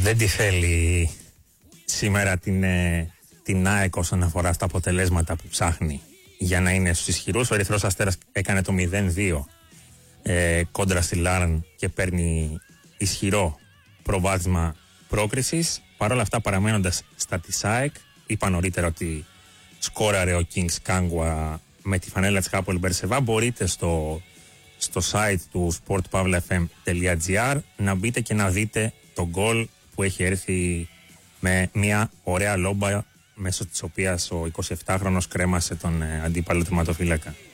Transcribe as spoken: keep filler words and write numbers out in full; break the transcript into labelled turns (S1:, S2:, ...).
S1: Δεν τη θέλει σήμερα την, την ΑΕΚ όσον αφορά στα αποτελέσματα που ψάχνει για να είναι στους ισχυρούς. Ο Ερυθρός Αστέρας έκανε το μηδέν δύο ε, κόντρα στη Λάρν και παίρνει ισχυρό προβάδισμα πρόκρισης. Παρ' όλα αυτά, παραμένοντας στα της ΑΕΚ, είπα νωρίτερα ότι σκόραρε ο Kings Kangwa με τη φανέλα της Hapoel Beersheva. Μπορείτε στο, στο site του sport pavla f m dot g r να μπείτε και να δείτε το γκολ που έχει έρθει με μια ωραία λόμπα μέσω της οποίας ο εικοσιεπτάχρονος κρέμασε τον ε, αντίπαλο τερματοφύλακα.